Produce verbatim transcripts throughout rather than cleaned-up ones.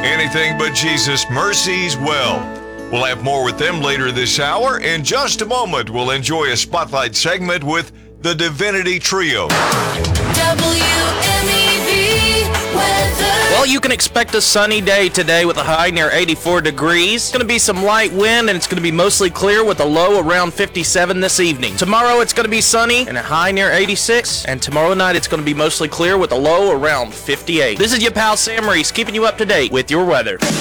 Anything But Jesus, Mercy's Well. We'll have more with them later this hour. In just a moment, we'll enjoy a spotlight segment with the Divinity Trio. W M E V weather. Well, you can expect a sunny day today with a high near eighty-four degrees. It's going to be some light wind, and it's going to be mostly clear with a low around fifty-seven this evening. Tomorrow, it's going to be sunny and a high near eighty-six, and tomorrow night, it's going to be mostly clear with a low around fifty-eight. This is your pal Sam Reese, keeping you up to date with your weather. W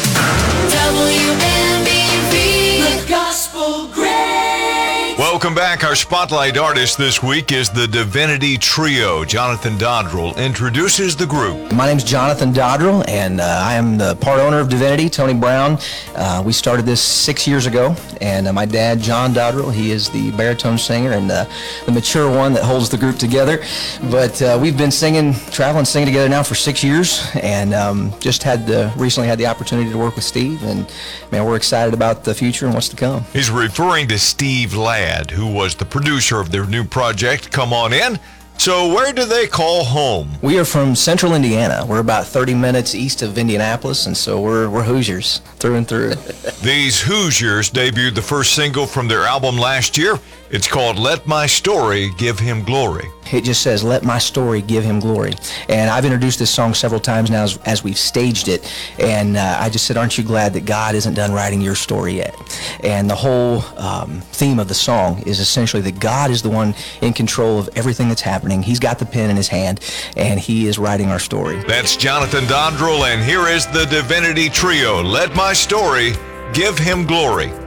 M E V, the gospel great. Welcome back. Our spotlight artist this week is the Divinity Trio. Jonathan Dodrell introduces the group. My name's Jonathan Dodrell, and uh, I am the part owner of Divinity, Tony Brown. Uh, we started this six years ago, and uh, my dad, John Dodrell, he is the baritone singer and uh, the mature one that holds the group together. But uh, we've been singing, traveling, singing together now for six years, and um, just had the, recently had the opportunity to work with Steve, and man, we're excited about the future and what's to come. He's referring to Steve Ladd, who was the producer of their new project, Come On In. So where do they call home? We are from central Indiana. We're about thirty minutes east of Indianapolis, and so we're, we're Hoosiers through and through. These Hoosiers debuted the first single from their album last year. It's called Let My Story Give Him Glory. It just says, let my story give him glory. And I've introduced this song several times now as, as we've staged it. And uh, I just said, aren't you glad that God isn't done writing your story yet? And the whole um, theme of the song is essentially that God is the one in control of everything that's happening. He's got the pen in his hand, and he is writing our story. That's Jonathan Dodrell, and here is the Divinity Trio. Let My Story Give Him Glory.